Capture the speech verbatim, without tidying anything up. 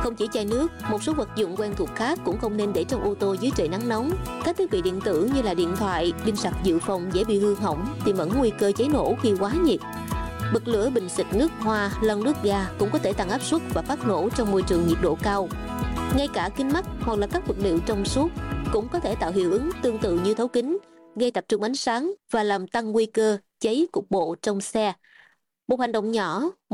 Không chỉ chai nước, một số vật dụng quen thuộc khác cũng không nên để trong ô tô dưới trời nắng nóng. Các thiết bị điện tử như là điện thoại, pin sạc dự phòng dễ bị hư hỏng, tiềm ẩn nguy cơ cháy nổ khi quá nhiệt. Bật lửa bình xịt nước hoa, lon nước ga cũng có thể tăng áp suất và phát nổ trong môi trường nhiệt độ cao. Ngay cả kính mắt hoặc là các vật liệu trong suốt cũng có thể tạo hiệu ứng tương tự như thấu kính, gây tập trung ánh sáng và làm tăng nguy cơ cháy cục bộ trong xe. Một hành động nhỏ